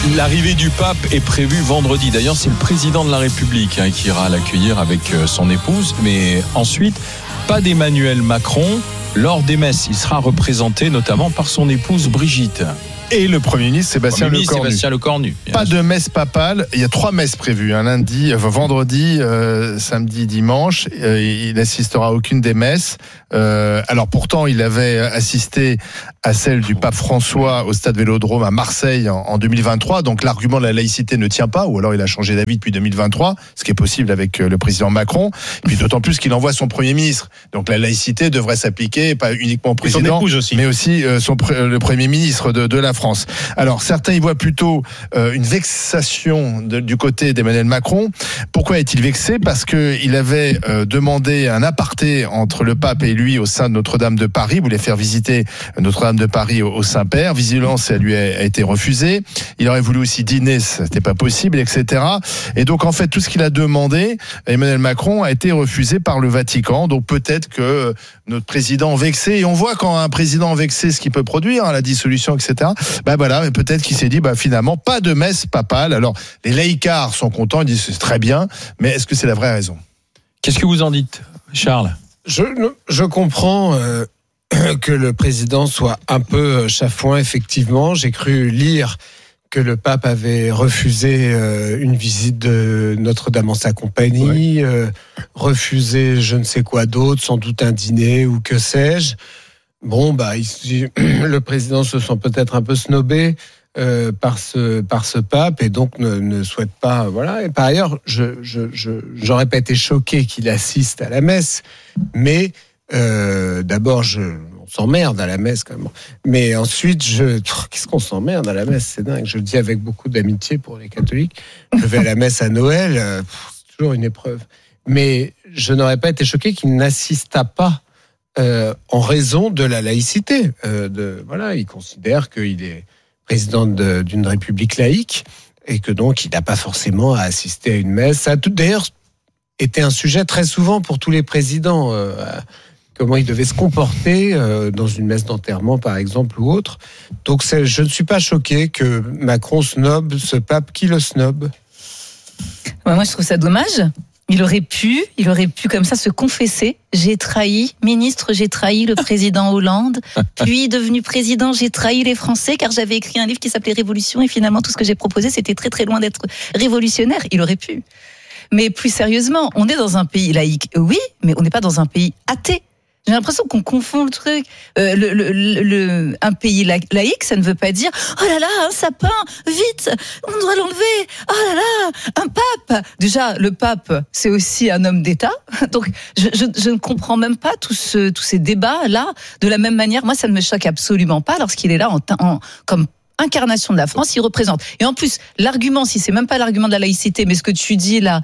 L'arrivée du pape est prévue vendredi. D'ailleurs, c'est le président de la République qui ira l'accueillir avec son épouse. Mais ensuite, pas d'Emmanuel Macron. Lors des messes, il sera représenté notamment par son épouse Brigitte. Et le Premier ministre Sébastien Lecornu. Pas de messe papale. Il y a 3 messes prévues, vendredi, samedi, dimanche. Il n'assistera à aucune des messes. Alors pourtant, il avait assisté à celle du pape François au stade Vélodrome à Marseille en 2023. Donc l'argument de la laïcité ne tient pas, ou alors il a changé d'avis depuis 2023, ce qui est possible avec le président Macron. Et puis d'autant plus qu'il envoie son Premier ministre. Donc la laïcité devrait s'appliquer pas uniquement au président, mais aussi le Premier ministre de la France. Alors certains y voient plutôt une vexation du côté d'Emmanuel Macron. Pourquoi est-il vexé ? Parce qu'il avait demandé un aparté entre le pape et lui au sein de Notre-Dame de Paris. Il voulait faire visiter Notre-Dame de Paris au Saint-Père. Visiblement, ça lui a été refusé. Il aurait voulu aussi dîner, ça n'était pas possible, etc. Et donc en fait, tout ce qu'il a demandé, Emmanuel Macron, a été refusé par le Vatican. Donc peut-être que notre président vexé, et on voit quand un président vexé ce qu'il peut produire, la dissolution, etc. Voilà, peut-être qu'il s'est dit finalement pas de messe papale. Alors les laïcards sont contents, ils disent c'est très bien, mais est-ce que c'est la vraie raison ? Qu'est-ce que vous en dites, Charles ? Je comprends que le président soit un peu chafouin, effectivement. J'ai cru lire que le pape avait refusé une visite de Notre-Dame en sa compagnie, refusé je ne sais quoi d'autre, sans doute un dîner ou que sais-je. Le président se sent peut-être un peu snobé par ce pape et donc ne souhaite pas. Voilà. Et par ailleurs, j'aurais pas été choqué qu'il assiste à la messe, mais d'abord on s'emmerde à la messe quand même. Mais ensuite, qu'est-ce qu'on s'emmerde à la messe ? C'est dingue. Je le dis avec beaucoup d'amitié pour les catholiques. Je vais à la messe à Noël, c'est toujours une épreuve. Mais je n'aurais pas été choqué qu'il n'assistât pas. En raison de la laïcité. Il considère qu'il est président d'une république laïque et que donc il n'a pas forcément à assister à une messe. Ça a d'ailleurs été un sujet très souvent pour tous les présidents, comment ils devaient se comporter dans une messe d'enterrement par exemple ou autre. Donc je ne suis pas choqué que Macron snobe ce pape qui le snobe. Moi je trouve ça dommage. Il aurait pu comme ça se confesser. J'ai trahi le président Hollande. Puis, devenu président, j'ai trahi les Français car j'avais écrit un livre qui s'appelait Révolution et finalement tout ce que j'ai proposé c'était très très loin d'être révolutionnaire. Il aurait pu. Mais plus sérieusement, on est dans un pays laïque, oui, mais on n'est pas dans un pays athée. J'ai l'impression qu'on confond le truc. Un pays laïque, ça ne veut pas dire « Oh là là, un sapin, vite, on doit l'enlever. Oh là là, un pape !» Déjà, le pape, c'est aussi un homme d'État. Donc, je ne comprends même pas tous ces débats-là. De la même manière, moi, ça ne me choque absolument pas lorsqu'il est là comme incarnation de la France, il représente. Et en plus, l'argument, si c'est même pas l'argument de la laïcité, mais ce que tu dis là,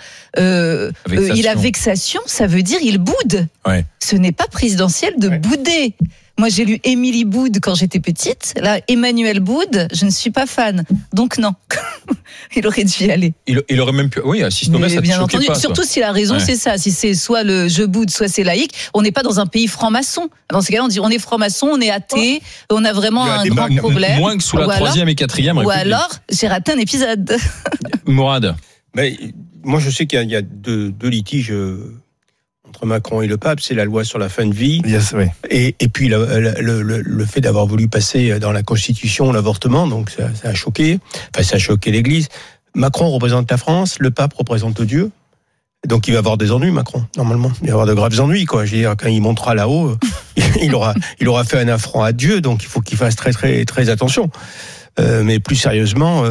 il a vexation, ça veut dire il boude. Ouais. Ce n'est pas présidentiel de bouder. Moi, j'ai lu Émilie Boude quand j'étais petite. Là, Emmanuel Boude, je ne suis pas fan. Donc non, il aurait dû y aller. Il aurait même pu. Oui, assister aux messes, ça te choquait pas. Surtout si la raison c'est ça. Si c'est soit le je boude, soit c'est laïque. On n'est pas dans un pays franc-maçon. Dans ces cas-là, on dit on est franc-maçon, on est athée, on a vraiment un grand problème. Moins que sous la 3e et 4e République. Ou alors, j'ai raté un épisode. Mourad. Moi, je sais qu'il y a deux litiges entre Macron et le pape, c'est la loi sur la fin de vie, oui. et puis le fait d'avoir voulu passer dans la Constitution l'avortement, donc ça a choqué l'Église. Macron représente la France, le pape représente Dieu, donc il va avoir des ennuis, Macron, normalement. Il va avoir de graves ennuis, quoi. Je veux dire, quand il montera là-haut, il aura fait un affront à Dieu, donc il faut qu'il fasse très, très, très attention. Mais plus sérieusement,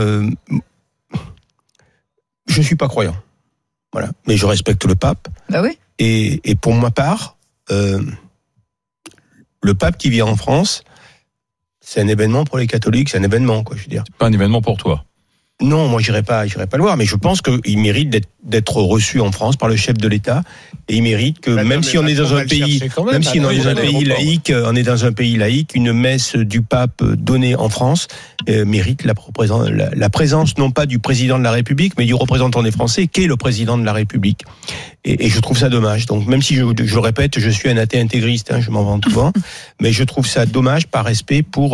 je suis pas croyant. Voilà. Mais je respecte le pape. Bah oui. Et pour ma part, le pape qui vient en France, c'est un événement pour les catholiques, c'est un événement, quoi, je veux dire. C'est pas un événement pour toi. Non, moi j'irai pas le voir, mais je pense qu'il mérite d'être reçu en France par le chef de l'État, et il mérite que même si on est dans un pays, laïque, on est dans un pays laïque, une messe du pape donnée en France mérite la présence non pas du président de la République, mais du représentant des Français, qu'est le président de la République. Et je trouve ça dommage. Donc même si je le répète, je suis un athée intégriste, je m'en vante souvent, mais je trouve ça dommage par respect pour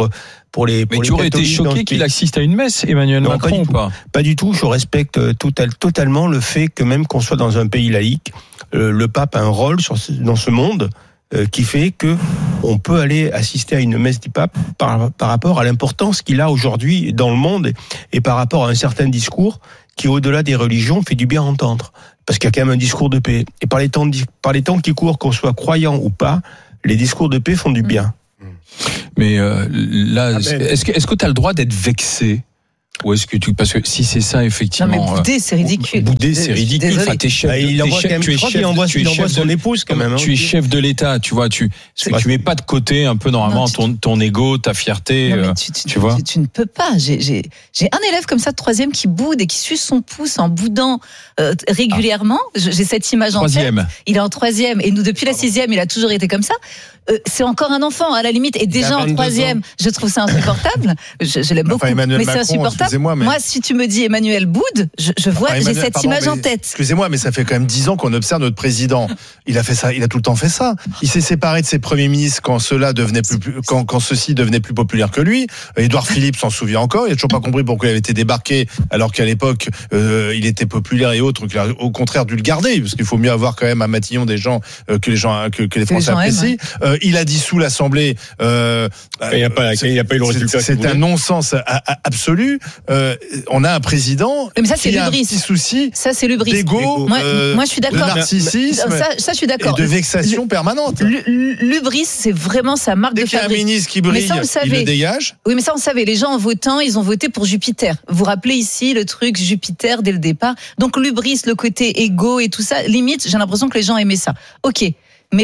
Mais tu aurais été choqué qu'il assiste à une messe, Emmanuel Macron, ou pas? Pas du tout. Je respecte totalement le fait que même qu'on soit dans un pays laïque, le pape a un rôle dans ce monde qui fait que on peut aller assister à une messe du pape par rapport à l'importance qu'il a aujourd'hui dans le monde et par rapport à un certain discours qui, au-delà des religions, fait du bien entendre. Parce qu'il y a quand même un discours de paix. Et par les temps qui courent, qu'on soit croyant ou pas, les discours de paix font du bien. Mais là, est-ce que tu as le droit d'être vexé? Ou est-ce que parce que si c'est ça effectivement, non mais bouder c'est ridicule. Bouder c'est ridicule. Désolé. Enfin, t'es chef. Il envoie son épouse quand même. Tu es chef de l'État, tu vois. Tu mets pas de côté un peu normalement ton ego, ta fierté. Non, tu vois. Tu ne peux pas. J'ai un élève comme ça de 3e qui boude et qui suce son pouce en boudant régulièrement. J'ai cette image en tête. Il est en 3e et nous depuis la 6e il a toujours été comme ça. C'est encore un enfant à la limite et déjà en 3e je trouve ça insupportable. Je l'aime beaucoup, mais c'est insupportable. Moi, si tu me dis Emmanuel boude, je vois, j'ai cette image en tête. Excusez-moi, mais ça fait quand même 10 ans qu'on observe notre président. Il a fait ça, il a tout le temps fait ça. Il s'est séparé de ses premiers ministres quand ceux-ci devenaient plus populaires que lui. Édouard Philippe s'en souvient encore. Il a toujours pas compris pourquoi il avait été débarqué alors qu'à l'époque il était populaire et autres. Qu'il a au contraire dû le garder parce qu'il faut mieux avoir quand même à Matignon des gens que les Français apprécient. Il a dissous l'Assemblée. Il n'y a pas eu le résultat. C'est un non-sens absolu. On a un président qui a un petit souci d'égo, moi je suis d'accord. De narcissisme, ça je suis d'accord. Et de vexation permanente. L'hubris, c'est vraiment sa marque de fabrique. Dès qu'il y a un ministre qui brille, il le dégage. Oui, mais ça on savait. Les gens en votant, ils ont voté pour Jupiter. Vous vous rappelez ici le truc Jupiter dès le départ. Donc l'hubris, le côté égo et tout ça, limite, j'ai l'impression que les gens aimaient ça. Ok. Mais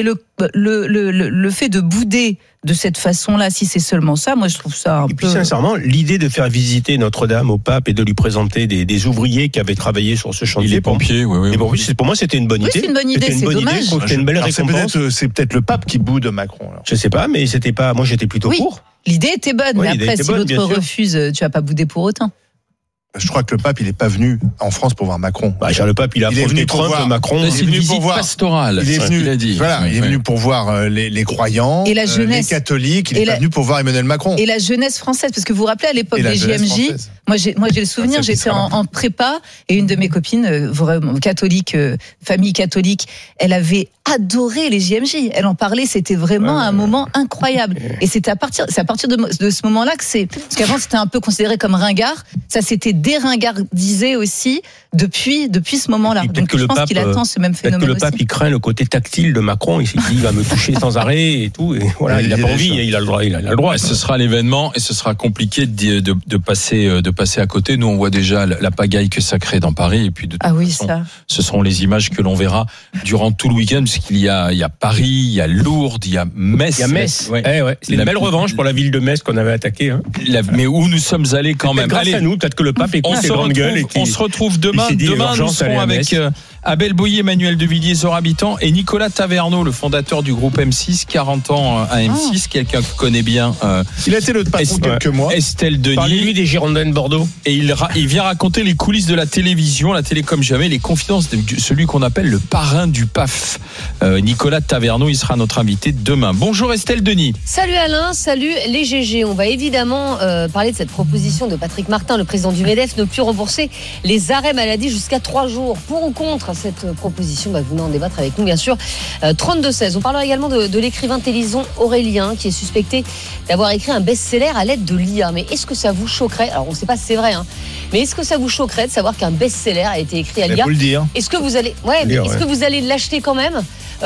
le fait de bouder de cette façon-là, si c'est seulement ça, moi je trouve ça un peu... Et puis sincèrement, l'idée de faire visiter Notre-Dame au pape et de lui présenter des ouvriers qui avaient travaillé sur ce chantier. Les pompiers, oui. Pour moi, c'était une bonne idée. C'est une bonne idée, c'est dommage. C'était une belle récompense. C'est peut-être le pape qui boude Macron. Alors. Je sais pas, mais c'était pas... Moi, j'étais plutôt pour. L'idée était bonne, mais après, si l'autre refuse, tu vas pas bouder pour autant. Je crois que le pape, il n'est pas venu en France pour voir Macron. Le pape, il a affronté Trump, Macron. C'est une visite pastorale. Il est venu, il a dit. Voilà, il est venu pour voir les croyants, et la jeunesse, les catholiques. Il n'est pas venu pour voir Emmanuel Macron. Et la jeunesse française, parce que vous vous rappelez à l'époque des JMJ. Moi, j'ai le souvenir, j'étais en prépa et une de mes copines, catholique, famille catholique, elle avait adoré les JMJ. Elle en parlait, c'était vraiment un moment incroyable. Et c'est à partir de ce moment-là que parce qu'avant c'était un peu considéré comme ringard. Ça s'était déringardisé aussi depuis ce moment-là. Donc je pense qu'il attend ce même phénomène. Peut-être que le pape, il craint le côté tactile de Macron. Il s'est dit, il va me toucher sans arrêt et tout. Et voilà, il n'a pas envie et il a le droit. Il a le droit. Ce sera l'événement et ce sera compliqué de passer à côté. Nous, on voit déjà la pagaille que ça crée dans Paris. Et puis de toute façon, ce seront les images que l'on verra durant tout le week-end, puisqu'il y a Paris, il y a Lourdes, il y a Metz. Il y a Metz. C'est une belle revanche pour la ville de Metz qu'on avait attaquée. Mais où nous sommes allés quand même. Grâce à nous, peut-être que le pape écoute ses grandes gueules. On se retrouve demain. Demain, nous serons avec Abel Boyer, Emmanuel Devilliers, Zora Habitant et Nicolas Taverneau, le fondateur du groupe M6, 40 ans à M6, quelqu'un que connaît bien. Il a été le patron quelques mois. Estelle Denis. Parlez-lui des Girondins de Bordeaux. Et il vient raconter les coulisses de la télévision, la télé comme jamais, les confidences de celui qu'on appelle le parrain du PAF. Nicolas Taverneau, il sera notre invité demain. Bonjour Estelle Denis. Salut Alain, salut les GG. On va évidemment parler de cette proposition de Patrick Martin, le président du MEDEF, ne plus rembourser les arrêts maladie jusqu'à 3 jours. Pour ou contre cette proposition, vous venez en débattre avec nous bien sûr. 32-16. On parlera également de l'écrivain télévision Aurélien qui est suspecté d'avoir écrit un best-seller à l'aide de l'IA. Mais est-ce que ça vous choquerait? Alors on ne sait pas si c'est vrai, mais est-ce que ça vous choquerait de savoir qu'un best-seller a été écrit à l'IA? Faut le dire. Est-ce que vous allez, est-ce que vous allez l'acheter quand même?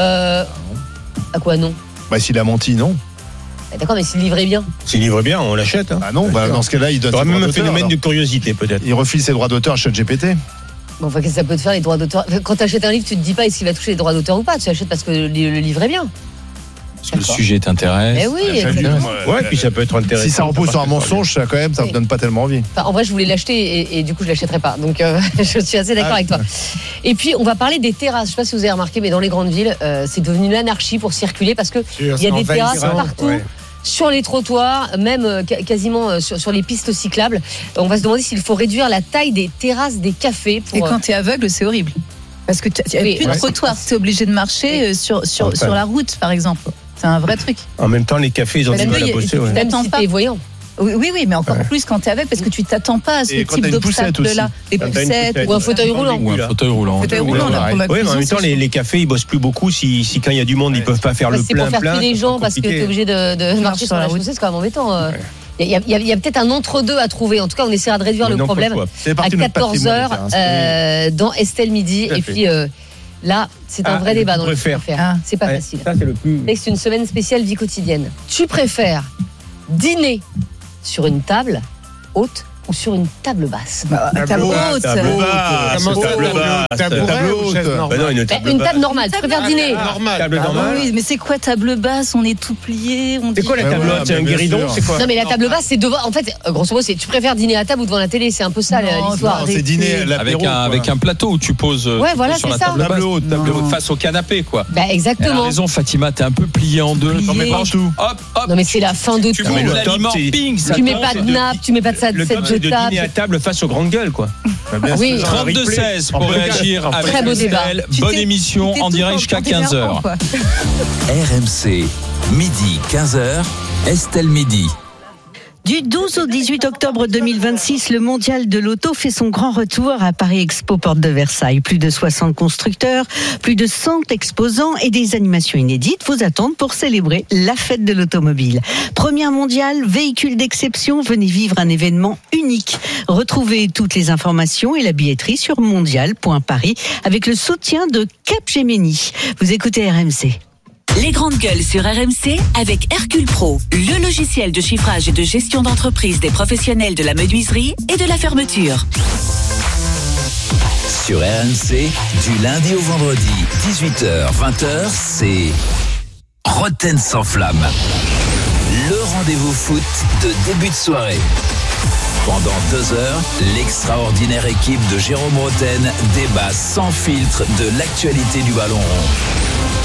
À quoi non? S'il a menti, non. D'accord, mais s'il livrait bien. S'il livre bien, on l'achète. Non, dans ce cas-là, il donne. Il y aura même un phénomène de curiosité peut-être. Il refile ses droits d'auteur à ChatGPT. Bon, qu'est-ce que ça peut te faire les droits d'auteur? Quand tu achètes un livre, tu te dis pas est-ce qu'il va toucher les droits d'auteur ou pas. Tu achètes parce que le livre est bien. Parce que le sujet t'intéresse. Eh oui, puis ça peut être intéressant. Si ça repose sur un mensonge, ça me donne pas tellement envie. En vrai, je voulais l'acheter et du coup, je l'achèterai pas. Donc, je suis assez d'accord avec toi. Et puis, on va parler des terrasses. Je sais pas si vous avez remarqué, mais dans les grandes villes, c'est devenu l'anarchie pour circuler parce que il y a des terrasses partout. Sur les trottoirs, même quasiment sur les pistes cyclables. On va se demander s'il faut réduire la taille des terrasses des cafés. Et quand tu es aveugle, c'est horrible. Parce que tu n'as plus de trottoir. Tu es obligé de marcher sur la route, par exemple. C'est un vrai truc. En même temps, les cafés, ils ont du mal à bosser. Même si t'es voyant. Oui, mais encore plus quand t'es avec, parce que tu t'attends pas à ce type d'obstacle-là. Des poussettes. Ou un fauteuil roulant. Ou un fauteuil roulant. Oui, mais en même temps, les cafés, ils bossent plus beaucoup. Si quand il y a du monde, ils peuvent pas faire le plein. C'est pour faire plus les gens parce que t'es obligé de marcher sur la chaussée, c'est quand même embêtant. Il y a peut-être un entre-deux à trouver. En tout cas, on essaiera de réduire le problème à 14h dans Estelle Midi. Et puis là, c'est un vrai débat dans le préfère. C'est pas facile. Ça, c'est le plus. C'est une semaine spéciale vie quotidienne. Tu préfères dîner sur une table haute ou sur une table basse? Table haute. Une table normale. Tu préfères dîner? Table normale. Oui, mais c'est quoi table basse? On est tout plié. C'est quoi la table haute? C'est un guéridon? C'est quoi? Non, mais la table basse, c'est devant. En fait, grosso modo, c'est tu préfères dîner à table ou devant la télé? C'est un peu ça l'histoire. C'est dîner avec un plateau où tu poses sur la table haute, face au canapé, quoi. Exactement. Elle a raison, Fatima, t'es un peu plié en deux. T'en mets partout. Hop. Non, mais c'est la fin de tout. Tu mets l'aliment, ping, ça tu mets pas de nappe, tu mets pas de cette de table. Dîner à table face aux grandes gueules, quoi. Oui. 32-16 pour réagir avec très beau débat. Bonne émission en direct jusqu'à 15h. RMC, midi 15h, Estelle Midi. Du 12 au 18 octobre 2026, le mondial de l'auto fait son grand retour à Paris Expo, porte de Versailles. Plus de 60 constructeurs, plus de 100 exposants et des animations inédites vous attendent pour célébrer la fête de l'automobile. Première mondiale, véhicule d'exception, venez vivre un événement unique. Retrouvez toutes les informations et la billetterie sur mondial.paris avec le soutien de Capgemini. Vous écoutez RMC. Les grandes gueules sur RMC avec Hercule Pro, le logiciel de chiffrage et de gestion d'entreprise des professionnels de la menuiserie et de la fermeture. Sur RMC, du lundi au vendredi, 18h-20h, c'est Roten sans flamme. Le rendez-vous foot de début de soirée. Pendant 2 heures, l'extraordinaire équipe de Jérôme Roten débat sans filtre de l'actualité du ballon rond.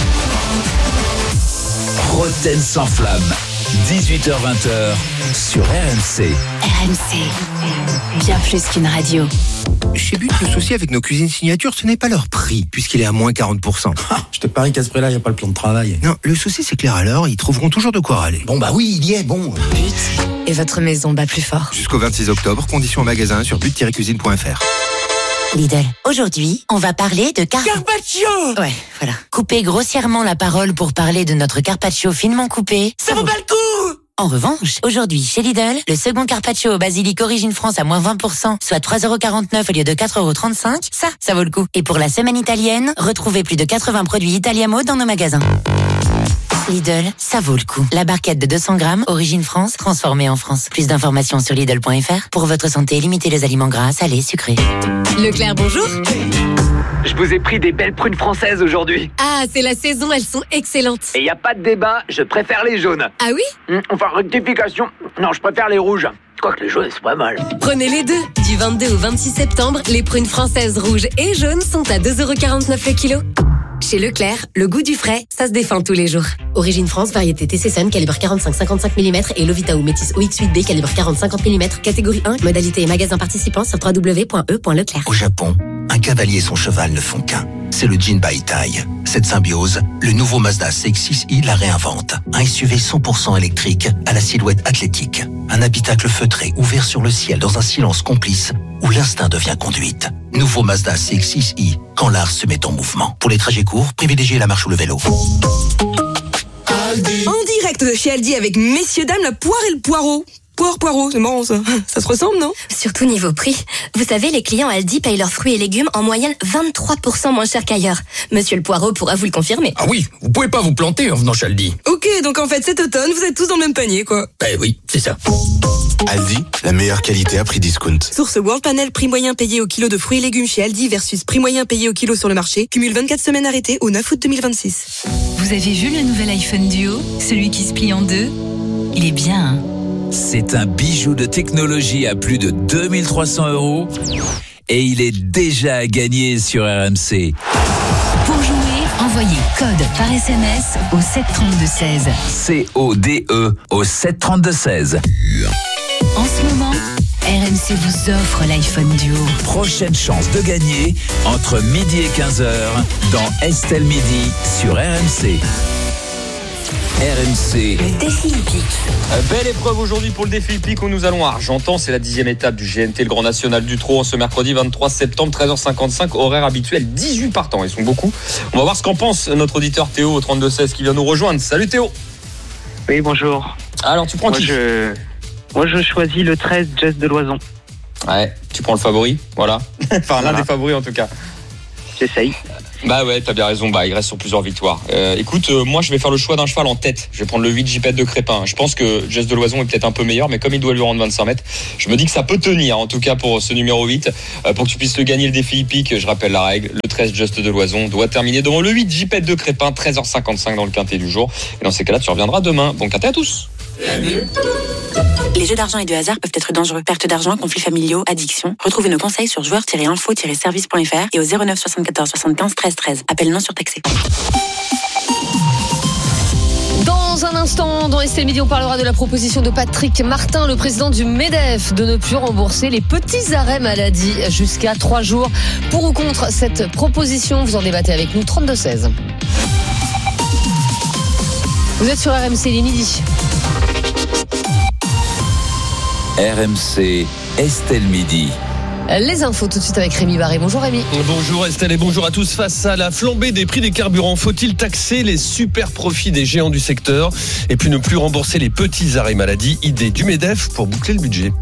Roten sans flamme, 18h-20h sur RMC. RMC, bien plus qu'une radio. Chez But, le souci avec nos cuisines signatures, ce n'est pas leur prix, puisqu'il est à moins 40%. Je te parie qu'à ce prix-là, il n'y a pas le plan de travail. Non, le souci, c'est que les râleurs, ils trouveront toujours de quoi râler. Bon, bah oui, il y est, bon. But, et votre maison bat plus fort. Jusqu'au 26 octobre, conditions en magasin sur but-cuisine.fr. Lidl. Aujourd'hui, on va parler de Carpaccio. Ouais, voilà. Couper grossièrement la parole pour parler de notre Carpaccio finement coupé. Ça vaut pas le coup. En revanche, aujourd'hui, chez Lidl, le second Carpaccio au basilic Origine France à moins 20%, soit 3,49€ au lieu de 4,35€, ça vaut le coup. Et pour la semaine italienne, retrouvez plus de 80 produits Italiamo dans nos magasins. Lidl, ça vaut le coup. La barquette de 200 grammes, Origine France, transformée en France. Plus d'informations sur Lidl.fr. Pour votre santé, limitez les aliments gras, salés, sucrés. Leclerc, bonjour. Je vous ai pris des belles prunes françaises aujourd'hui. Ah, c'est la saison, elles sont excellentes. Et y a pas de débat, je préfère les jaunes. Ah oui? Enfin, rectification. Non, je préfère les rouges. Quoique les jaunes, c'est pas mal. Prenez les deux. Du 22 au 26 septembre, les prunes françaises rouges et jaunes sont à 2,49€ le kilo. Chez Leclerc, le goût du frais, ça se défend tous les jours. Origine France, variété TC Sun, calibre 45-55 mm et Lovita ou Métis OX8B, calibre 40-50 mm, catégorie 1, modalité et magasin participant sur www.e.leclerc. Au Japon, un cavalier et son cheval ne font qu'un. C'est le Jinbaitai. Cette symbiose, le nouveau Mazda CX-6i la réinvente. Un SUV 100% électrique à la silhouette athlétique. Un habitacle feutré ouvert sur le ciel dans un silence complice où l'instinct devient conduite. Nouveau Mazda CX-6i, quand l'art se met en mouvement. Pour les trajets courts, privilégiez la marche ou le vélo. En direct de chez Aldi avec messieurs dames, la poire et le poireau. Poireau, c'est marrant ça. Ça se ressemble, non? Surtout niveau prix. Vous savez, les clients Aldi payent leurs fruits et légumes en moyenne 23% moins cher qu'ailleurs. Monsieur le Poireau pourra vous le confirmer. Ah oui, vous pouvez pas vous planter en venant chez Aldi. Ok, donc en fait cet automne, vous êtes tous dans le même panier, quoi. Ben oui, c'est ça. Aldi, la meilleure qualité à prix discount. Source World Panel, prix moyen payé au kilo de fruits et légumes chez Aldi versus prix moyen payé au kilo sur le marché. Cumule 24 semaines arrêtées au 9 août 2026. Vous avez vu le nouvel iPhone Duo? Celui qui se plie en deux? Il est bien, hein? C'est un bijou de technologie à plus de 2300€ et il est déjà à gagner sur RMC. Pour jouer, envoyez code par SMS au 732-16. CODE au 732-16. En ce moment, RMC vous offre l'iPhone Duo. Prochaine chance de gagner entre midi et 15h dans Estelle Midi sur RMC. RMC. Le défi hippique. Belle épreuve aujourd'hui pour le défi hippique où nous allons à Argentan. C'est la 10e étape du GNT, le Grand National du Trot, ce mercredi 23 septembre, 13h55, horaire habituel, 18 partants. Ils sont beaucoup. On va voir ce qu'en pense notre auditeur Théo au 32-16 qui vient nous rejoindre. Salut Théo. Oui, bonjour. Alors, tu prends qui ? Moi, je choisis le 13, Jess de Loison. Ouais, tu prends le favori, voilà. Enfin, l'un des favoris en tout cas. J'essaye. Bah ouais, t'as bien raison, il reste sur plusieurs victoires. Écoute, moi je vais faire le choix d'un cheval en tête. Je vais prendre le 8 Jipette de Crépin. Je pense que Jess de Loison est peut-être un peu meilleur, mais comme il doit lui rendre 25 mètres, je me dis que ça peut tenir, en tout cas pour ce numéro 8. Pour que tu puisses le gagner le défi hippique, je rappelle la règle, le 13 Just de Loison doit terminer devant le 8 Jipette de Crépin, 13h55 dans le quintet du jour. Et dans ces cas-là, tu reviendras demain. Bon quintet à tous. Les jeux d'argent et de hasard peuvent être dangereux. Perte d'argent, conflits familiaux, addiction. Retrouvez nos conseils sur joueurs-info-service.fr et au 09 74 75 13 13. Appel non surtaxé. Dans un instant, dans Estelle Midi, on parlera de la proposition de Patrick Martin, le président du MEDEF, de ne plus rembourser les petits arrêts maladie jusqu'à 3 jours. Pour ou contre cette proposition, vous en débattez avec nous, 32-16. Vous êtes sur RMC, il est midi. RMC, Estelle Midi. Les infos tout de suite avec Rémi Barré. Bonjour Rémi. Bonjour Estelle et bonjour à tous. Face à la flambée des prix des carburants, faut-il taxer les super profits des géants du secteur et puis ne plus rembourser les petits arrêts maladie? Idée du MEDEF pour boucler le budget.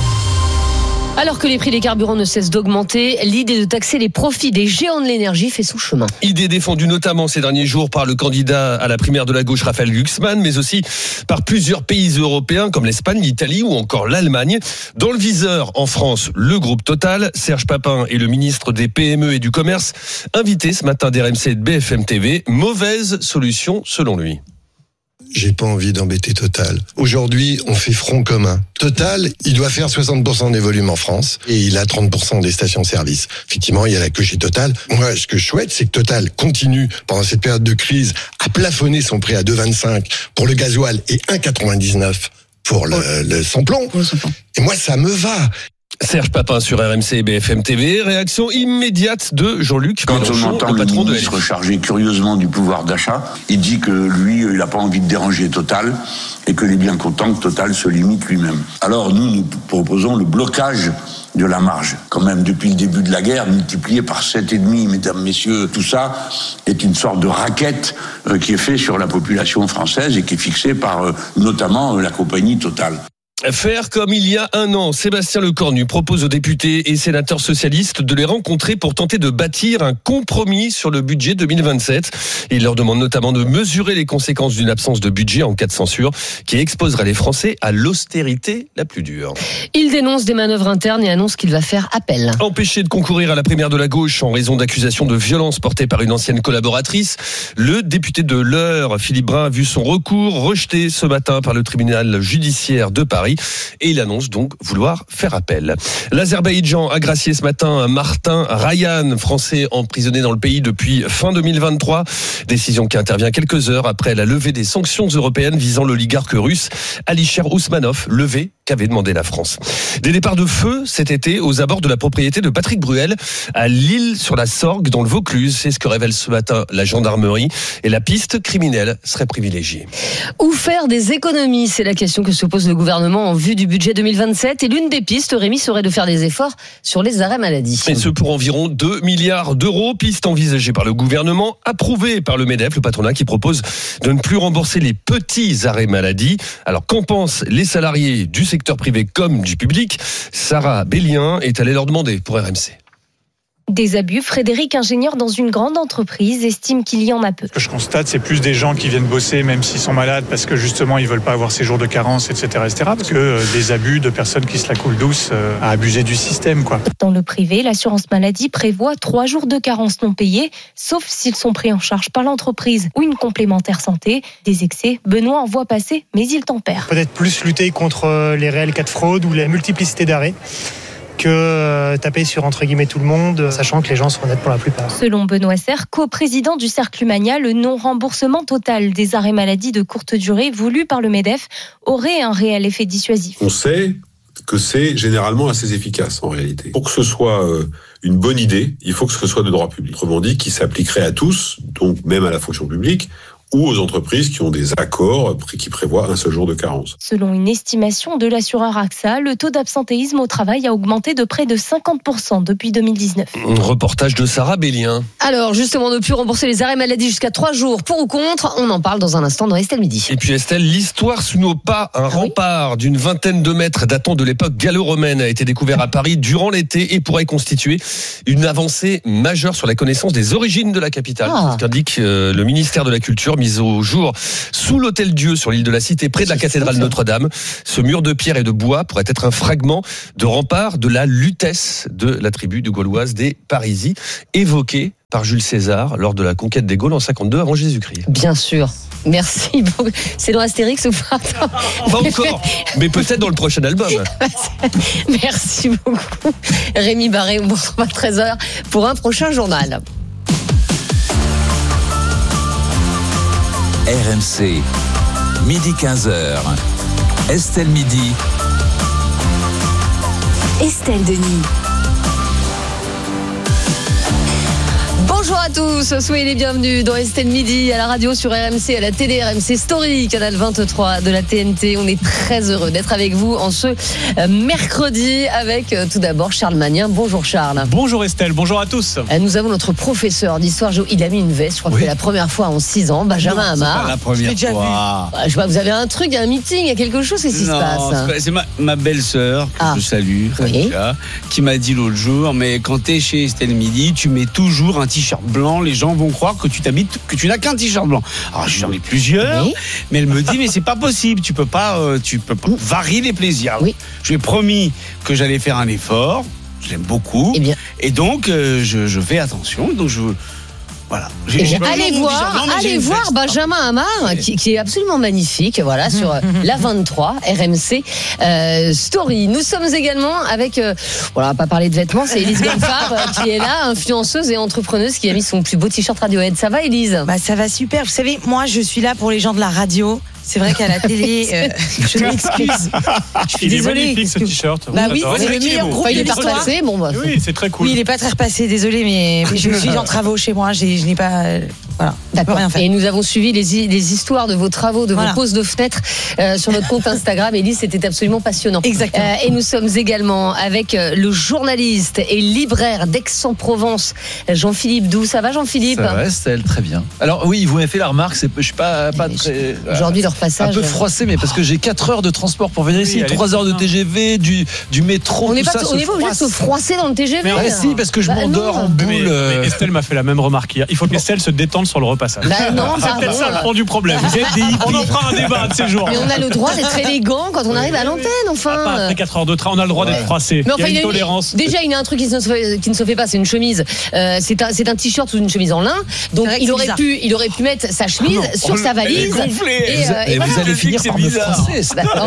Alors que les prix des carburants ne cessent d'augmenter, l'idée de taxer les profits des géants de l'énergie fait son chemin. Idée défendue notamment ces derniers jours par le candidat à la primaire de la gauche Raphaël Glucksmann, mais aussi par plusieurs pays européens comme l'Espagne, l'Italie ou encore l'Allemagne. Dans le viseur, en France, le groupe Total. Serge Papin est le ministre des PME et du Commerce, invité ce matin d'RMC et de BFM TV. Mauvaise solution selon lui. J'ai pas envie d'embêter Total. Aujourd'hui, on fait front commun. Total, il doit faire 60% des volumes en France et il a 30% des stations-service. Effectivement, il y a la queue chez Total. Moi, ce que je souhaite, c'est que Total continue, pendant cette période de crise, à plafonner son prix à 2,25 pour le gasoil et 1,99 pour le samplon. Et moi, ça me va. Serge Papin sur RMC et BFM TV. Réaction immédiate de Jean-Luc Quand Mélenchon, on entend le patron le de ministre chargé curieusement du pouvoir d'achat, il dit que lui, il n'a pas envie de déranger Total et qu'il est bien content que Total se limite lui-même. Alors nous proposons le blocage de la marge. Quand même, depuis le début de la guerre, multiplié par 7,5, mesdames, messieurs, tout ça est une sorte de racket qui est fait sur la population française et qui est fixée par notamment la compagnie Total. Faire comme il y a un an, Sébastien Lecornu propose aux députés et sénateurs socialistes de les rencontrer pour tenter de bâtir un compromis sur le budget 2027. Il leur demande notamment de mesurer les conséquences d'une absence de budget en cas de censure qui exposerait les Français à l'austérité la plus dure. Il dénonce des manœuvres internes et annonce qu'il va faire appel. Empêché de concourir à la primaire de la gauche en raison d'accusations de violence portées par une ancienne collaboratrice, le député de l'Eure, Philippe Brun, a vu son recours rejeté ce matin par le tribunal judiciaire de Paris. Et il annonce donc vouloir faire appel. L'Azerbaïdjan a gracié ce matin Martin Rayan, français emprisonné dans le pays depuis fin 2023. Décision qui intervient quelques heures après la levée des sanctions européennes visant l'oligarque russe Alisher Ousmanov, levée qu'avait demandé la France. Des départs de feu cet été aux abords de la propriété de Patrick Bruel à L'Isle-sur-la-Sorgue dans le Vaucluse. C'est ce que révèle ce matin la gendarmerie. Et la piste criminelle serait privilégiée. Où faire des économies? C'est la question que se pose le gouvernement en vue du budget 2027. Et l'une des pistes, Rémi, serait de faire des efforts sur les arrêts maladie. Et ce pour environ 2 milliards d'euros. Piste envisagée par le gouvernement, approuvée par le MEDEF, le patronat qui propose de ne plus rembourser les petits arrêts maladie. Alors qu'en pensent les salariés du secteur privé comme du public? Sarah Bellien est allée leur demander pour RMC. Des abus. Frédéric, ingénieur dans une grande entreprise, estime qu'il y en a peu. Ce que je constate, c'est plus des gens qui viennent bosser même s'ils sont malades parce que justement ils veulent pas avoir ces jours de carence, etc. Parce que des abus de personnes qui se la coulent douce à abuser du système, quoi. Dans le privé, l'assurance maladie prévoit 3 jours de carence non payés, sauf s'ils sont pris en charge par l'entreprise ou une complémentaire santé. Des excès, Benoît en voit passer, mais il tempère. Peut-être plus lutter contre les réels cas de fraude ou la multiplicité d'arrêts que taper sur entre guillemets tout le monde, sachant que les gens sont honnêtes pour la plupart. Selon Benoît Serre, coprésident du Cercle Humania, le non-remboursement total des arrêts maladie de courte durée voulu par le MEDEF aurait un réel effet dissuasif. On sait que c'est généralement assez efficace en réalité. Pour que ce soit une bonne idée, il faut que ce soit de droit public. Autrement dit, qui s'appliquerait à tous, donc même à la fonction publique, ou aux entreprises qui ont des accords qui prévoient un seul jour de carence. Selon une estimation de l'assureur AXA, le taux d'absentéisme au travail a augmenté de près de 50% depuis 2019. Reportage de Sarah Bellien. Alors justement, ne plus rembourser les arrêts maladie jusqu'à 3 jours, pour ou contre, on en parle dans un instant dans Estelle Midi. Et puis Estelle, l'histoire sous nos pas, un rempart d'une vingtaine de mètres datant de l'époque gallo-romaine a été découvert à Paris durant l'été et pourrait constituer une avancée majeure sur la connaissance des origines de la capitale. C'est ce qu'indique le ministère de la Culture, mise au jour sous l'Hôtel Dieu sur l'île de la Cité, près de la cathédrale Notre-Dame. Ce mur de pierre et de bois pourrait être un fragment de rempart de la lutèce de la tribu de Gauloise des Parisis, évoquée par Jules César lors de la conquête des Gaules en 52 avant Jésus-Christ. Bien sûr. Merci beaucoup. C'est dans Astérix ou pas? Pas encore, mais peut-être dans le prochain album. Merci beaucoup. Rémi Barré, on vous retrouve à 13h pour un prochain journal. RMC, midi 15h. Estelle Midi. Estelle Denis. Bonjour à tous, soyez les bienvenus dans Estelle Midi, à la radio, sur RMC, à la télé, RMC Story, canal 23 de la TNT. On est très heureux d'être avec vous en ce mercredi avec tout d'abord Charles Magnin. Bonjour Charles. Bonjour Estelle, bonjour à tous. Nous avons notre professeur d'histoire géo. Il a mis une veste, je crois que c'est la première fois en 6 ans. Benjamin Hamar. C'est pas la première fois. Je vois, vous avez un truc, il y a un meeting, il y a quelque chose, qu'est-ce qui se passe? C'est ma belle-sœur, que je salue, Khadija, qui m'a dit l'autre jour, mais quand t'es chez Estelle Midi, tu mets toujours un t-shirt blanc, les gens vont croire que tu n'as qu'un t-shirt blanc. Alors j'en ai plusieurs, mais elle me dit mais c'est pas possible, tu peux pas varier les plaisirs. Je lui ai promis que j'allais faire un effort, j'aime beaucoup, et donc je fais attention, donc voilà. Allez voir Benjamin Hamar, qui est absolument magnifique, voilà, sur la 23 RMC Story. Nous sommes également avec, on va pas parler de vêtements, c'est Élise Gonfard qui est là, influenceuse et entrepreneuse, qui a mis son plus beau t-shirt Radiohead. Ça va, Élise? Ça va super. Vous savez, moi, je suis là pour les gens de la radio. C'est vrai qu'à la télé, je m'excuse. Je suis désolée. Il est magnifique ce t-shirt. Oui, c'est le meilleur groupe de l'histoire. Oui, c'est très cool. Oui, il est pas très repassé, désolé, mais je suis en travaux chez moi. Je n'ai pas. Voilà. D'accord. Et nous avons suivi les histoires de vos travaux, de vos poses de fenêtres sur notre compte Instagram. Élise, c'était absolument passionnant. Exactement. Et nous sommes également avec le journaliste et libraire d'Aix-en-Provence, Jean-Philippe Doux. Ça va, Jean-Philippe? Ça va, Estelle, très bien. Alors oui, vous m'avez fait la remarque, je suis pas très. Aujourd'hui, leur passage. Un peu froissé, mais parce que j'ai 4 heures de transport pour venir ici, 3 heures de TGV, du métro. On n'est pas obligé de se froisser dans le TGV. Mais si, parce que je m'endors en boule. Mais Estelle m'a fait la même remarque hier. Il faut qu'Estelle se détende sur le repassage. C'est peut-être ça le fond du problème. Vous êtes des hippies. On en fera un débat de ces jours. Mais on a le droit d'être élégant quand on arrive à l'antenne, enfin. Pas après 4 heures de train, on a le droit d'être froissé. Il y a une tolérance. Déjà, il y a un truc qui ne se fait pas, c'est une chemise. C'est un t-shirt ou une chemise en lin. Donc il aurait pu mettre sa chemise sur sa valise. Et vous allez finir par me froisser.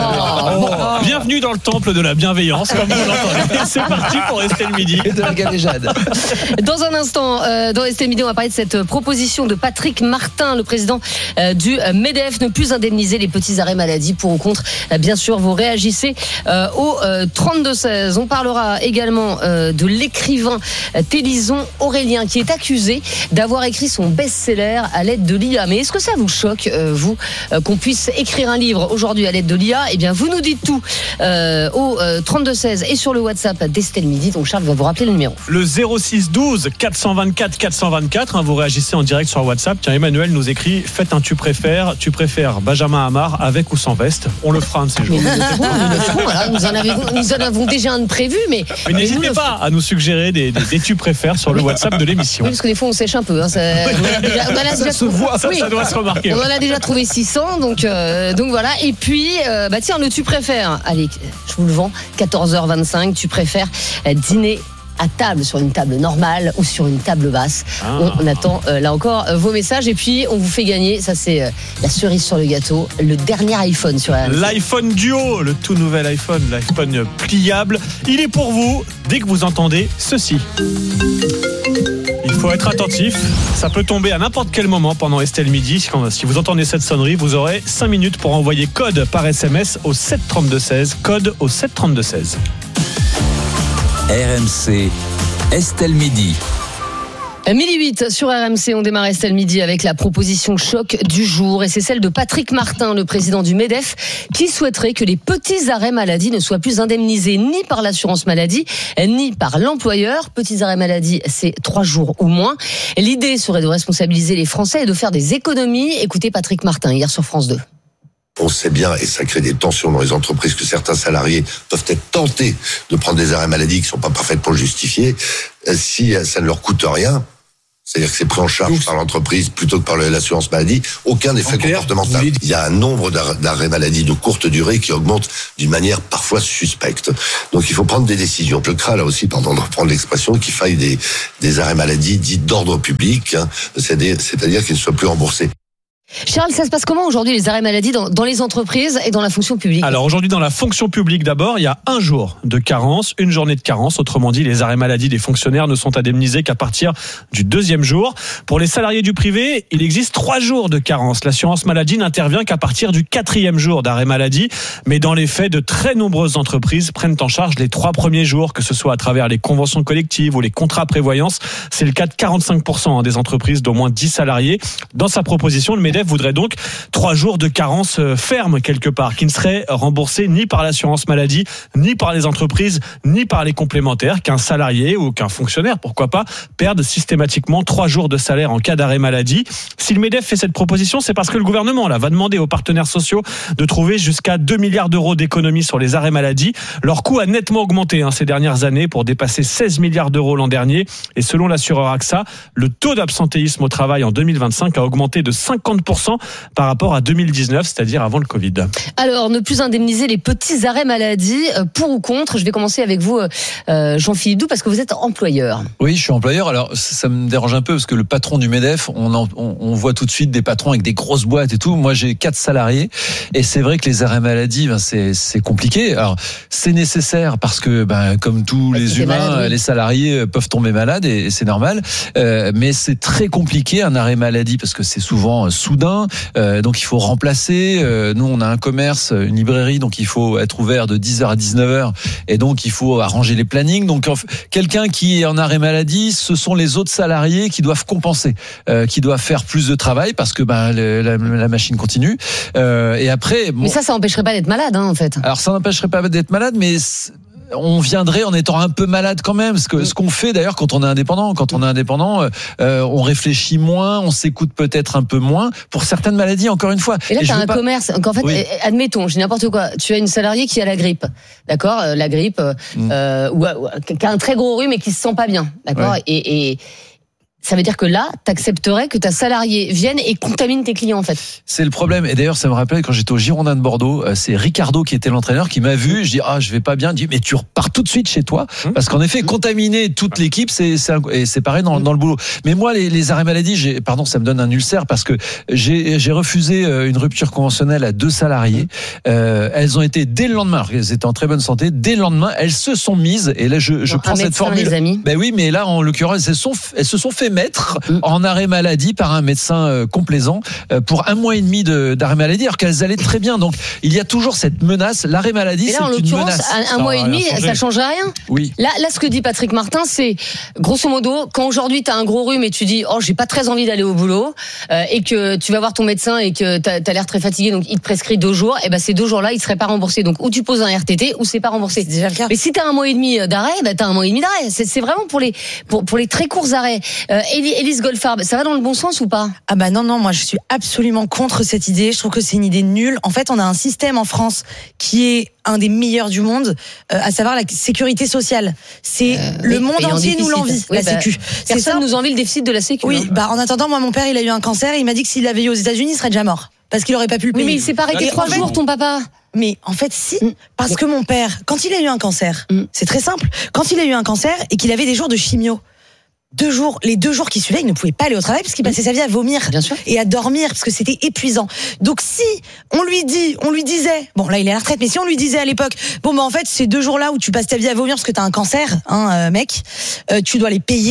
Bienvenue dans le temple de la bienveillance, comme vous l'entendez. C'est parti pour Estelle Midi. Et de la galéjade. Dans un instant, dans Estelle Midi, on va parler de cette proposition de Patrick Martin, le président du MEDEF, ne plus indemniser les petits arrêts maladie. Pour ou contre, bien sûr, vous réagissez au 32-16. On parlera également de l'écrivain Télison Aurélien, qui est accusé d'avoir écrit son best-seller à l'aide de l'IA. Mais est-ce que ça vous choque, vous, qu'on puisse écrire un livre aujourd'hui à l'aide de l'IA? Eh bien, vous nous dites tout au 32-16 et sur le WhatsApp d'Estelle Midi. Donc Charles va vous rappeler le numéro. Le 06 12 424 424. Vous réagissez en direct sur WhatsApp. Tiens, Emmanuel nous écrit: faites un tu préfères Benjamin Hamar avec ou sans veste. On le fera un de ces jours. Voilà, nous en avons déjà un de prévu, mais n'hésitez pas à nous suggérer des tu préfères sur le WhatsApp de l'émission. Oui, parce que des fois on sèche un peu. Ça doit se remarquer. On en a déjà trouvé 600, donc voilà. Et puis, tiens, le tu préfères. Allez, je vous le vends. 14h25. Tu préfères dîner à table, sur une table normale ou sur une table basse. On attend là encore vos messages, et puis on vous fait gagner, ça c'est la cerise sur le gâteau, le dernier iPhone sur RMC. L'iPhone Duo, le tout nouvel iPhone, l'iPhone pliable. Il est pour vous dès que vous entendez ceci. Il faut être attentif, ça peut tomber à n'importe quel moment pendant Estelle Midi. Si vous entendez cette sonnerie, vous aurez 5 minutes pour envoyer code par SMS au 732-16, code au 732-16. RMC, Estelle Midi. 12h08 sur RMC, on démarre Estelle midi avec la proposition choc du jour et c'est celle de Patrick Martin, le président du MEDEF, qui souhaiterait que les petits arrêts maladie ne soient plus indemnisés ni par l'assurance maladie ni par l'employeur. Petits arrêts maladie, c'est 3 jours ou moins. L'idée serait de responsabiliser les Français et de faire des économies. Écoutez Patrick Martin hier sur France 2. On sait bien, et ça crée des tensions dans les entreprises, que certains salariés peuvent être tentés de prendre des arrêts maladie qui ne sont pas parfaits pour le justifier, si ça ne leur coûte rien. C'est-à-dire que c'est pris en charge par l'entreprise plutôt que par l'assurance maladie. Aucun effet comportemental. Il y a un nombre d'arrêts maladie de courte durée qui augmente d'une manière parfois suspecte. Donc il faut prendre des décisions. Je crains là aussi, pardon de reprendre l'expression, qu'il faille des arrêts maladie dits d'ordre public, hein, c'est-à-dire qu'ils ne soient plus remboursés. Charles, ça se passe comment aujourd'hui les arrêts maladie dans les entreprises et dans la fonction publique ? Alors aujourd'hui dans la fonction publique d'abord, il y a un jour de carence, une journée de carence. Autrement dit, les arrêts maladie des fonctionnaires ne sont indemnisés qu'à partir du 2e jour. Pour les salariés du privé, il existe 3 jours de carence. L'assurance maladie n'intervient qu'à partir du 4e jour d'arrêt maladie. Mais dans les faits, de très nombreuses entreprises prennent en charge les 3 premiers jours, que ce soit à travers les conventions collectives ou les contrats prévoyance. C'est le cas de 45% des entreprises d'au moins 10 salariés. Dans sa proposition, le MEDEF voudrait donc 3 jours de carence ferme quelque part, qui ne seraient remboursés ni par l'assurance maladie, ni par les entreprises, ni par les complémentaires, qu'un salarié ou qu'un fonctionnaire, pourquoi pas, perde systématiquement 3 jours de salaire en cas d'arrêt maladie. Si le MEDEF fait cette proposition, c'est parce que le gouvernement va demander aux partenaires sociaux de trouver jusqu'à 2 milliards d'euros d'économies sur les arrêts maladie. Leur coût a nettement augmenté ces dernières années pour dépasser 16 milliards d'euros l'an dernier. Et selon l'assureur AXA, le taux d'absentéisme au travail en 2025 a augmenté de 50% par rapport à 2019, c'est-à-dire avant le Covid. Alors, ne plus indemniser les petits arrêts maladie, pour ou contre ? Je vais commencer avec vous, Jean-Philippe Doux, parce que vous êtes employeur. Oui, je suis employeur. Alors, ça me dérange un peu, parce que le patron du MEDEF, on voit tout de suite des patrons avec des grosses boîtes et tout. Moi, j'ai 4 salariés, et c'est vrai que les arrêts maladie, c'est compliqué. Alors, c'est nécessaire, parce que, comme tous les humains, malade, oui, les salariés peuvent tomber malades, et c'est normal. Mais c'est très compliqué, un arrêt maladie, parce que c'est souvent soudain. Donc il faut remplacer. Nous on a un commerce, une librairie, donc il faut être ouvert de 10h à 19h et donc il faut arranger les plannings. Donc quelqu'un qui est en arrêt maladie, ce sont les autres salariés qui doivent compenser, qui doivent faire plus de travail parce que la machine continue. Et après, mais ça empêcherait pas d'être malade, en fait. Alors ça n'empêcherait pas d'être malade, mais on viendrait en étant un peu malade quand même. Ce qu'on fait d'ailleurs quand on est indépendant. Quand on est indépendant, on réfléchit moins, on s'écoute peut-être un peu moins pour certaines maladies, encore une fois. Et là, tu as un commerce. Donc en fait, oui, admettons, je dis n'importe quoi. Tu as une salariée qui a la grippe, d'accord ? La grippe, ou qui a un très gros rhume et qui se sent pas bien, d'accord ? Ouais. Et ça veut dire que là, t'accepterais que ta salariée vienne et contamine tes clients, en fait. C'est le problème. Et d'ailleurs, ça me rappelle quand j'étais au Girondin de Bordeaux, c'est Ricardo qui était l'entraîneur qui m'a vu. Je dis, je vais pas bien. Il dit, mais tu repars tout de suite chez toi. Parce qu'en effet, contaminer toute l'équipe, c'est pareil dans le boulot. Mais moi, les arrêts maladie, ça me donne un ulcère parce que j'ai refusé une rupture conventionnelle à 2 salariés. Elles ont été dès le lendemain, elles étaient en très bonne santé. Dès le lendemain, elles se sont mises. Et là, je prends cette formule. Les amis. Oui, mais là, en l'occurrence, elles se sont fait mettre en arrêt maladie par un médecin complaisant pour 1 mois et demi d'arrêt maladie, alors qu'elles allaient très bien. Donc il y a toujours cette menace. L'arrêt maladie, c'est une menace. Un mois et demi, ça changerait rien. Oui. Là, ce que dit Patrick Martin, c'est grosso modo, quand aujourd'hui tu as un gros rhume et tu dis j'ai pas très envie d'aller au boulot, et que tu vas voir ton médecin et que t'as l'air très fatigué, donc il te prescrit 2 jours, et ces 2 jours-là, ils seraient pas remboursés. Donc ou tu poses un RTT ou c'est pas remboursé. C'est déjà le cas. Mais si t'as 1 mois et demi d'arrêt, t'as 1 mois et demi d'arrêt. C'est vraiment pour les très courts arrêts. Élise Goldfarb, ça va dans le bon sens ou pas ? Non, moi je suis absolument contre cette idée. Je trouve que c'est une idée nulle. En fait, on a un système en France qui est un des meilleurs du monde, à savoir la sécurité sociale. C'est le monde entier nous l'envie, la Sécu. Personne nous envie le déficit de la Sécu. Oui, en attendant, moi mon père il a eu un cancer et il m'a dit que s'il l'avait eu aux États-Unis, il serait déjà mort. Parce qu'il aurait pas pu le payer. Mais il s'est pas arrêté 3 jours, ton papa. Mais en fait, si. Parce que mon père, quand il a eu un cancer, c'est très simple. Quand il a eu un cancer et qu'il avait des jours de chimio, les 2 jours qui suivaient, il ne pouvait pas aller au travail parce qu'il passait sa vie à vomir et à dormir parce que c'était épuisant. Donc si on lui disait, bon là il est à la retraite, mais si on lui disait à l'époque, en fait ces 2 jours-là où tu passes ta vie à vomir parce que t'as un cancer, mec, tu dois les payer.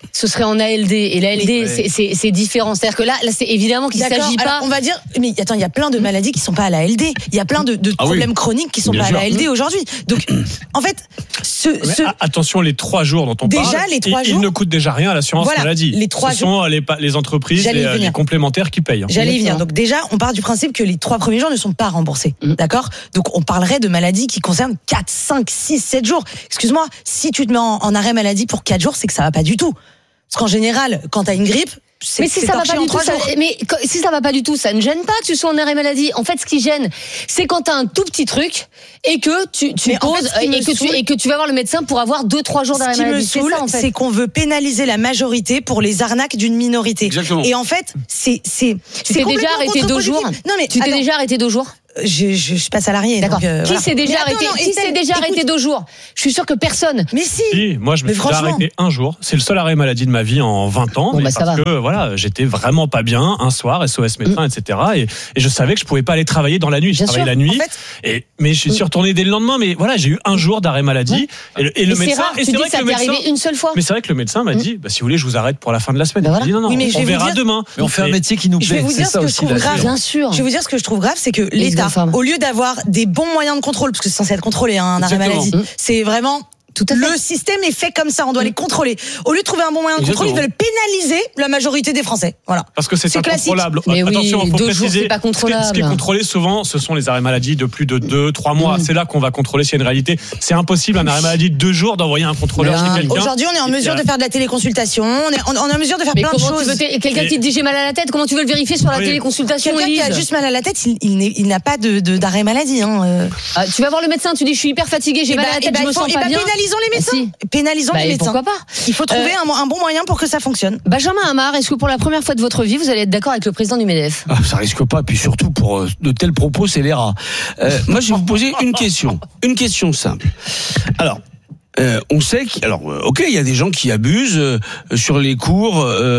ce serait en ALD. Et la ALD, c'est différent. C'est-à-dire que là c'est évidemment qu'il ne s'agit pas. Alors, on va dire, mais attends, il y a plein de maladies qui ne sont pas à la ALD. Il y a plein de problèmes chroniques qui ne sont pas à la ALD aujourd'hui. Donc, en fait, attention, les 3 jours dont on parle, les 3 jours, ils ne coûtent déjà rien à l'assurance maladie. Ce sont les entreprises, les complémentaires qui payent. J'allais y venir. Donc déjà, on part du principe que les 3 premiers jours ne sont pas remboursés. D'accord ? Donc on parlerait de maladies qui concernent 4, 5, 6, 7 jours. Excuse-moi, si tu te mets en arrêt maladie pour 4 jours, c'est que ça va pas du tout. Parce qu'en général, quand tu as une grippe, mais si ça va pas du tout, si ça va pas du tout, ça ne gêne pas que tu sois en arrêt maladie. En fait, ce qui gêne, c'est quand tu as un tout petit truc et que tu poses et que tu vas voir le médecin pour avoir 2-3 jours d'arrêt maladie. Ce qui me saoule, c'est qu'on veut pénaliser la majorité pour les arnaques d'une minorité. Exactement. Et en fait, c'est tu t'es déjà arrêté 2 jours. Non mais tu t'es déjà arrêté 2 jours. Je suis pas salarié. D'accord. Donc, qui s'est déjà arrêté Qui s'est déjà arrêté 2 jours? Je suis sûr que personne. Mais si. Moi, je me suis déjà arrêté 1 jour. C'est le seul arrêt maladie de ma vie en 20 ans. Parce que voilà, j'étais vraiment pas bien un soir, SOS médecin, etc. Et je savais que je pouvais pas aller travailler dans la nuit. Je travaillais la nuit. Mais je suis retourné dès le lendemain. Mais voilà, j'ai eu 1 jour d'arrêt maladie. Et le médecin. Et c'est vrai que ça t'est arrivé une seule fois. Mais c'est vrai que le médecin m'a dit, si vous voulez, je vous arrête pour la fin de la semaine. Il dit non, on verra demain. Mais on fait un métier qui nous plaît. Je vais vous dire ce que je trouve grave. Bien sûr. Je vais vous dire ce que je trouve grave, c'est que l'État, au lieu d'avoir des bons moyens de contrôle, parce que c'est censé être contrôlé, un arrêt maladie, c'est vraiment le système est fait comme ça, on doit les contrôler. Au lieu de trouver un bon moyen de contrôle, ils veulent pénaliser la majorité des Français. Voilà. Parce que c'est incontrôlable. Mais attention, oui, faut 2 préciser. jours, c'est pas contrôlable. Ce qui est contrôlé souvent, ce sont les arrêts maladie de plus de 2-3 mois. C'est là qu'on va contrôler s'il y a une réalité. C'est impossible, un arrêt maladie de 2 jours, d'envoyer un contrôleur chez quelqu'un. Aujourd'hui, on est en mesure de faire de la téléconsultation, on est en mesure de faire plein de choses. Quelqu'un qui te dit j'ai mal à la tête, comment tu veux le vérifier sur la téléconsultation? Quelqu'un qui a juste mal à la tête, il n'a pas d'arrêt maladie. Tu vas voir le médecin, tu dis je suis hyper fatigué, j'ai mal à la tête, je me sens pas bien. Pénalisons les médecins. Pénalisons les médecins. Pourquoi pas? Il faut trouver un bon moyen pour que ça fonctionne. Benjamin Amar, est-ce que pour la première fois de votre vie, vous allez être d'accord avec le président du MEDEF? Ça risque pas, puis surtout pour de tels propos, c'est les rats. Moi, je vais vous poser une question simple. Alors, on sait il y a des gens qui abusent sur les cours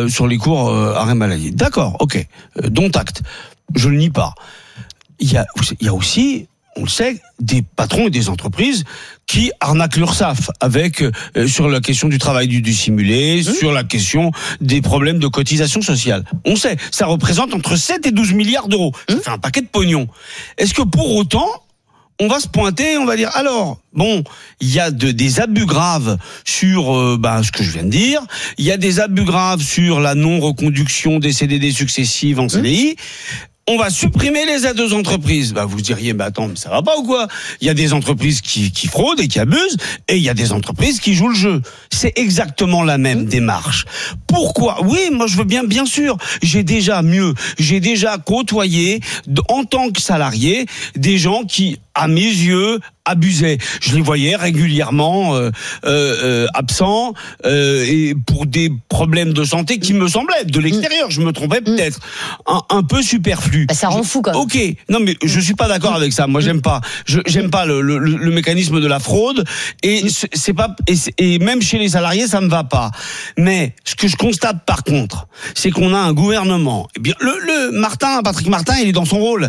arrêt maladie. D'accord, ok, dont acte. Je le nie pas. Il y a aussi, on le sait, des patrons et des entreprises qui arnaquent l'URSSAF avec sur la question du travail du dissimulé, sur la question des problèmes de cotisation sociale. On sait, ça représente entre 7 et 12 milliards d'euros. Ça fait un paquet de pognon. Est-ce que pour autant, on va se pointer, on va dire, alors, il y a des abus graves sur ce que je viens de dire, il y a des abus graves sur la non-reconduction des CDD successives en CDI, on va supprimer les aides aux entreprises. Vous diriez, attends, mais ça va pas ou quoi? Il y a des entreprises qui fraudent et qui abusent, et il y a des entreprises qui jouent le jeu. C'est exactement la même démarche. Pourquoi? Oui, moi je veux bien sûr. J'ai déjà côtoyé, en tant que salarié, des gens qui, à mes yeux, abusaient. Je les voyais régulièrement absents et pour des problèmes de santé qui me semblaient de l'extérieur, je me trompais peut-être, un peu superflu. Ça rend fou quand même. Ok, non mais je suis pas d'accord avec ça. Moi j'aime pas le mécanisme de la fraude et c'est pas et même chez les salariés ça me va pas. Mais ce que je constate par contre, c'est qu'on a un gouvernement. Eh bien Patrick Martin, il est dans son rôle.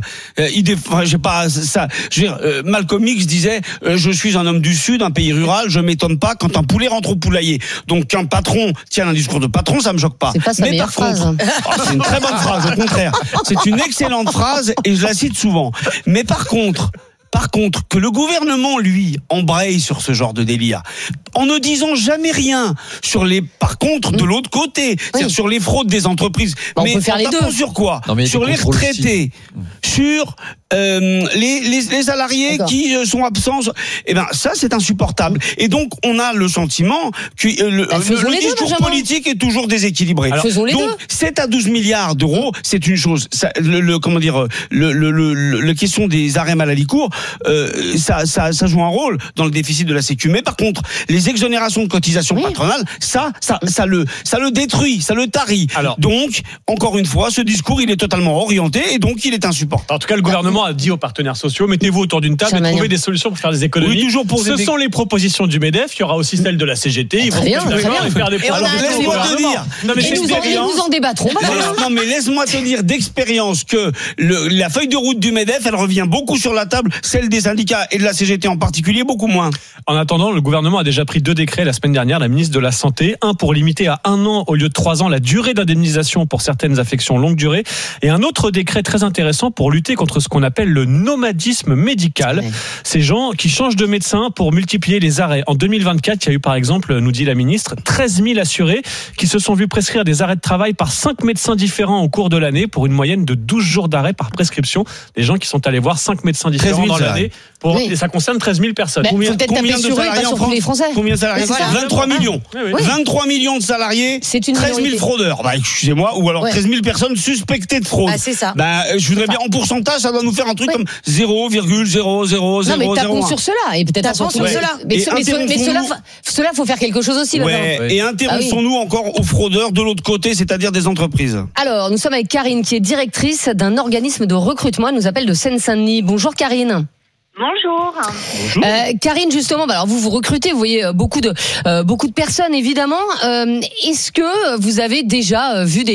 Malcolm X disait je suis un homme du Sud, un pays rural, je m'étonne pas quand un poulet rentre au poulailler. Donc qu'un patron tienne un discours de patron, ça me choque pas. C'est pas sa meilleure phrase. C'est une très bonne phrase, au contraire. C'est une excellente phrase et je la cite souvent. Mais par contre, que le gouvernement, lui, embraye sur ce genre de délire, en ne disant jamais rien sur par contre, de l'autre côté, c'est-à-dire sur les fraudes des entreprises. Mais on peut faire les deux. Sur quoi? Sur les retraités, sur les salariés qui sont absents. Ça, c'est insupportable. Et donc, on a le sentiment que le discours politique est toujours déséquilibré. Donc, 7 à 12 milliards d'euros, c'est une chose. La question des arrêts maladie courts, ça joue un rôle dans le déficit de la Sécu. Mais par contre, les exonérations de cotisations patronales, ça le détruit, ça le tarit. Donc, encore une fois, ce discours, il est totalement orienté et donc il est insupportable. En tout cas, le gouvernement gouvernement a dit aux partenaires sociaux, mettez-vous autour d'une table et trouvez des solutions pour faire des économies. Oui, toujours pour Ce sont les propositions du MEDEF. Il y aura aussi celles de la CGT. Ils vont Très bien. faire des Alors, laisse-moi te dire. Non, mais nous en débattrons. Non, mais laisse-moi te dire d'expérience que la feuille de route du MEDEF, elle revient beaucoup sur la table, celle des syndicats et de la CGT en particulier, beaucoup moins. En attendant, le gouvernement a déjà pris 2 décrets la semaine dernière, la ministre de la Santé, un pour limiter à 1 an au lieu de 3 ans la durée d'indemnisation pour certaines affections longue durée, et un autre décret très intéressant pour lutter contre ce qu'on appelle le nomadisme médical. Ouais. Ces gens qui changent de médecin pour multiplier les arrêts. En 2024, il y a eu par exemple, nous dit la ministre, 13 000 assurés qui se sont vus prescrire des arrêts de travail par 5 médecins différents au cours de l'année pour une moyenne de 12 jours d'arrêt par prescription. Des gens qui sont allés voir 5 médecins différents dans l'année. Et ça concerne 13 000 personnes. Combien de salariés en France? Combien de salariés? 23 millions. Oui. 23 millions de salariés, 13 000 fraudeurs. Excusez-moi, ou alors 13 000 personnes suspectées de fraude. C'est ça. Je voudrais bien en pourcentage, ça doit nous faire un truc comme 0,0000. Non, mais tapons sur cela et peut-être sur cela. Mais cela, faut faire quelque chose aussi. Et intéressons-nous encore aux fraudeurs de l'autre côté, c'est-à-dire des entreprises. Alors, nous sommes avec Karine, qui est directrice d'un organisme de recrutement. Elle nous appelle de Seine-Saint-Denis. Bonjour Karine. Bonjour. Karine, justement, alors vous recrutez, vous voyez beaucoup de personnes évidemment. Est-ce que vous avez déjà vu des